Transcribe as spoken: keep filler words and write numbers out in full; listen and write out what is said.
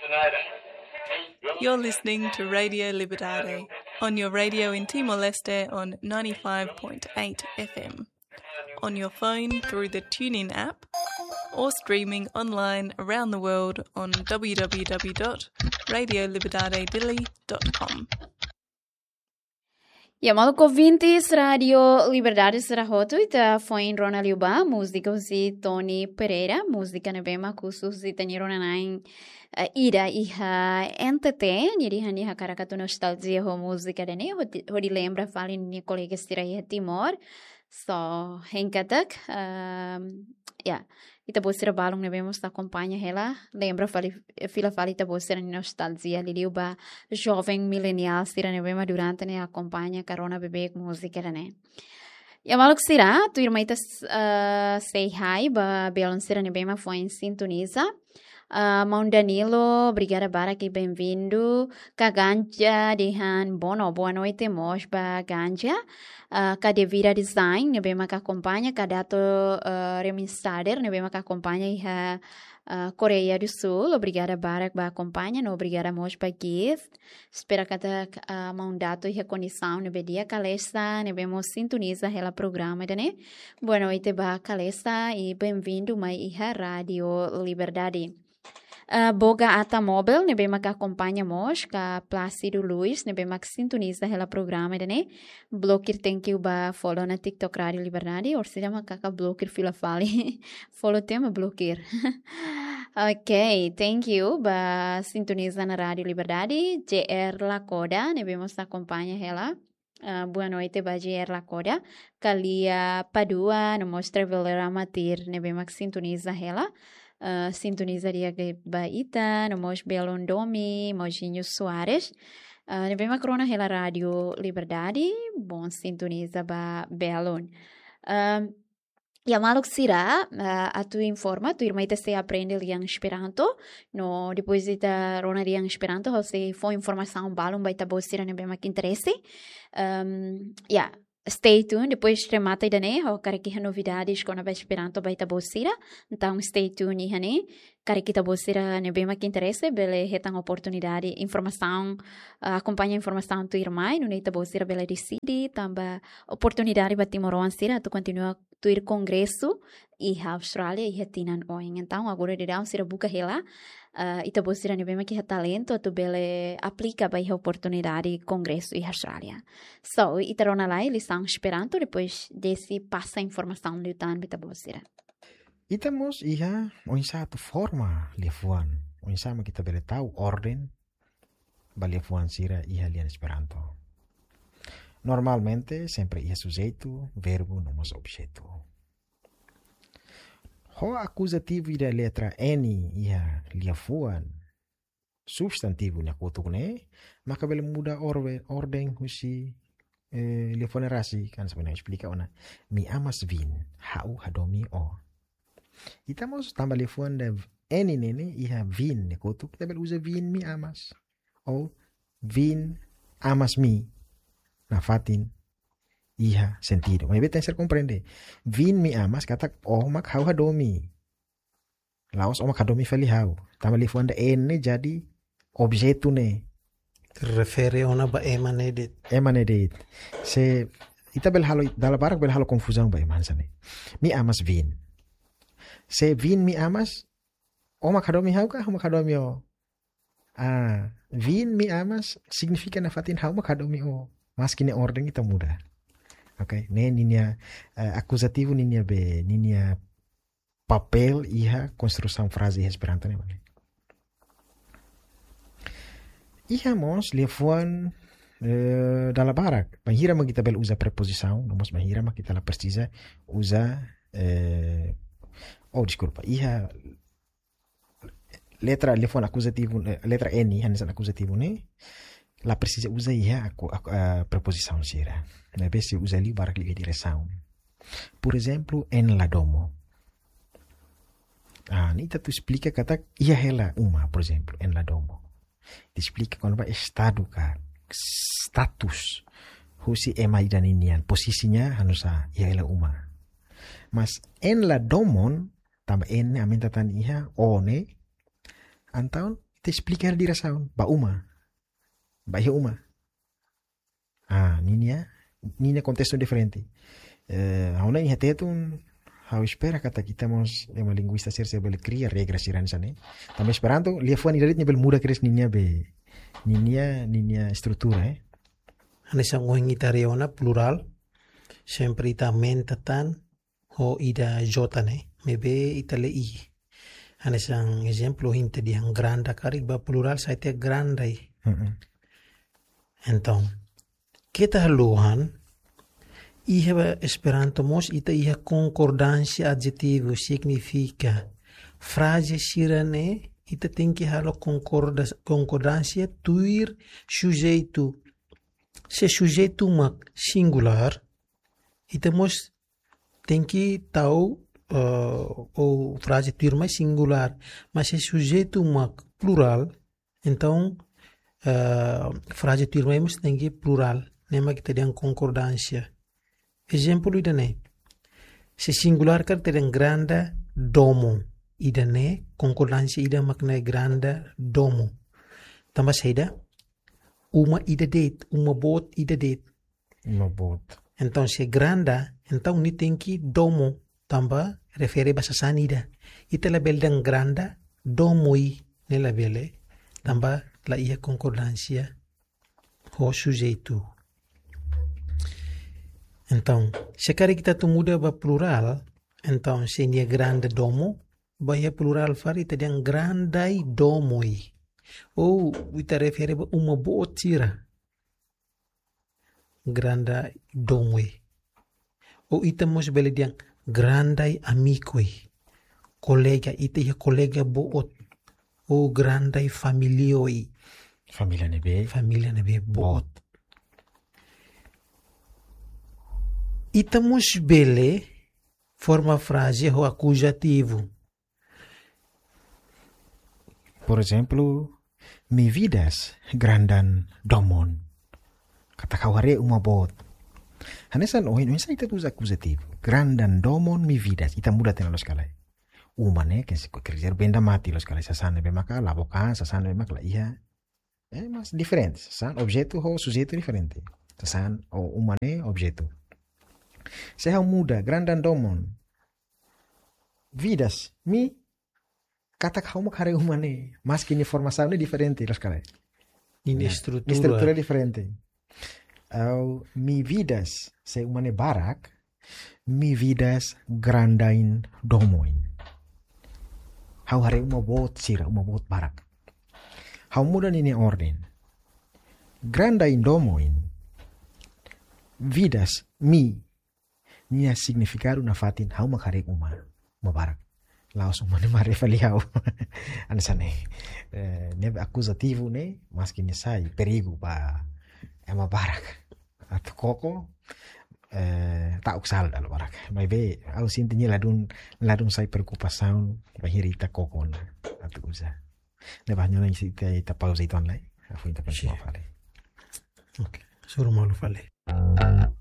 You're listening to Radio Libertad on your radio in Timor-Leste on ninety-five point eight F M, on your phone through the TuneIn app, or streaming online around the world on w w w dot radio libertad dili dot com. Ja, malko ouvintes, Radio Liberdade será roto e tá foi em Rona Liuba, música de Tony Pereira, música na bema cursos de Tanirona Nine, ida iha N T T, niriha niha karakatu nostalgia ho música dene, hodi lembra fali ni colega stira iha Timor, so henkatak, ja. Ita bosira balong na vemos ta acompanha ela, lembra fali fila fali ta bosira ni nostalgia liliuba jovem millennial stira na vema durante ne acompanha carona bebê com música né. Ya maluk sira, tu irmã ita uh, say hi ba belon sira na vema foi em sintoniza. Uh, Mão Danilo, obrigada para que bem-vindo. Kaganja Dehan Bono, boa noite, Mosba Ganja. Uh, Kadevira Design, ne bema que acompanha. Kadato uh, Reminstader, ne bema que acompanha. Iha uh, Coreia do Sul, obrigada para que acompanha. No obrigada Mosba Gift. Espero que a uh, Mão Dato e condição ne bedia calesta, ne bemos sintoniza ela programa, né? Boa noite, ba calesta e bem-vindo mai iha Radio Liberdade. Uh, Boga Ata Mobile, ne bema que acompanha mos, ka Plácido Luiz, ne bema que sintoniza ela programa, né? Bloquear tem que ba follow na TikTok Radio Liberdade, ou seja, ma kaka bloquear fila fali, follow tema bloquear. Ok, thank you, ba sintoniza na Radio Liberdade, J R Lacoda, ne bema que acompanha ela. Uh, boa noite, ba J R Lacoda, Kalia Padua, no mostra Velera Matir, ne bema que sintoniza ela. Uh, sintonizaria que baita, no mos Belon Domi, Mojinho Soares. Uh, ne bem macrona hela Radio Liberdade, bom sintoniza ba Belon. Uh, e a maluk sira, uh, a tu informa, tu irmã se aprende liang Esperanto, no depois de ta rona liang Esperanto, você foi informação balon baita bosira ne bem mak interesse. Um, yeah. Stay tuned, depois remata ainda né, o cara que novidades quando vai Esperanto vai tabocira, então stay tuned aí né, cara que tabocira né bem mais que interesse, bele retan oportunidade, informação, uh, acompanha a informação tu irmã, não nem tabocira bele decide, tamba oportunidade para Timoron sira, tu continua tu ir congresso e a Austrália e retinan oing, então agora de dar um sira buca hela. Uh, ita bosira ne bema que talento tu bele aplica para a oportunidade congresso e Austrália. So, ita rona lá lição Esperanto depois desse passa a informação do tan bita bosira. Ita mos iha on satu forma lefuan. On sama kita bele tahu orden balefuan sira iha lian Esperanto. Normalmente sempre iha sujeito, verbo, nomos objeto. Ho acusativo da letra N ia liafuan substantivo nya kotune maka bele muda orwe orden husi eh, liafuan rasi kan sebenarnya explica ona mi amas vin hau hadomi o itamos tambah liafuan da N nene ia vin nya kotu kita bele usa vin mi amas o vin amas mi na fatin iha sentido. Mas beta ser compreende. Vin mi amas kata oh mak hau hadomi. Laos oh mak hadomi fali hau. Tama lifuan da ene jadi objeto ne. Refere ona ba emanedit. Emanedit. Se ita bel halo dala barak bel halo confusão ba eman sane. Mi amas vin. Se vin mi amas oh mak hadomi hau ka hau mak hadomi o. Ah, vin mi amas significa na fatin hau mak hadomi o. Mas kini orden kita muda. Ok, né ninia uh, acusativo ninia be ninia papel iha construção frase Esperanto né mane. Iha mos lefuan uh, dala barak. Mahira ma kita bel usa preposição, mos mahira ma kita la precisa usa uh, oh desculpa, iha letra lefuan acusativo letra N iha nessa acusativo né. La precisa usa iha a, a, a preposição sira. Na vez se usa ali para que direção. Por exemplo, en la domo. Ah, nita tu explica kata iha hela uma, por exemplo, en la domo. Te explica quando vai estado ka status. Husi ema idan inian posisinya hanusa iha hela uma. Mas en la domon tambah en aminta tan iha one antaun Ita explicar direção. Ba uma. Ba ia uma. Ah, ninia. Ninia contexto diferente. Uh, Hauna ini hati itu hau espera kata kita mos ema linguista ser se bel cria regras iransane. Também esperando, lia fuan idarit bel muda kres ninia be ninia ninia estrutura eh. Ane sang oing itariona plural. Sempre ita mentatan ho ida jotane. Mebe ita le i. Ane sang exemplo hinte di ang granda karik ba plural sa ite grandai. Mm-hmm. Então, kita haluhan iha esperanto mos ita iha concordância adjetivo significa frase sirane ita tem que halo concordância tuir sujeito. Se sujeito mak singular ita mos tem que tau uh, o frase tuir mais singular, mas se sujeito mak plural, então uh, frase tuir mais tem que plural, nema kita dengan concordância. Exemplo idane. Se singular kar teden granda domo. Idane concordância ida makna granda domo. Tambah saida uma ida det, uma bot ida det. Uma bot. Então se granda, então ni tem que domo tambah refere bahasa sanida. Ita label dan granda domoi ne labele tambah la ia concordância ho sujeito. Então, se kita tu muda ba plural, então se dia grande domo, ba ia plural fari ita yang grandai domoi. Ou ita refere ba uma botira. Grandai domoi. Ou ita mos bele yang grandai amicoi. Kolega ita ia kolega boot. Ou grandai familioi. Familia nebe. Familia nebe boot. Ita mos bele forma frase ou acusativo. Por exemplo, mi vidas grandan domon. Kata kaware uma bot. Hanesan oh ini saya itu acusativo. Grandan domon mi vidas. Ita muda tena los kalai. Umane que se kerja benda mati los kalai sasana be maka la boca sasana be maka la ia. É mas diferente. Sasan objeto ou sujeito diferente. Sasan ou umane objeto. Se hau muda, grandan domon. Vidas, mi kata kau mak hari umane, mas kini formação é diferente los caras. Ini estrutura. Estrutura diferente. Au mi vidas se umane barak, mi vidas grandain domoin. Hau hari uma bot sira, uma bot barak. Hau muda nini orden. Grandain domoin. Vidas mi nia significar una fatin hau makarek uma mabarak laos uma ne mare faliau ansane eh, ne acusativo ne mas que ne sai perigo pa é mabarak at koko eh, tak uksal dal barak mai be au sintinya ladun ladun sai preocupação bahirita koko na at usa ne banyo na isita ita pausa itu online afu inta pensar fale okay suruh malu fale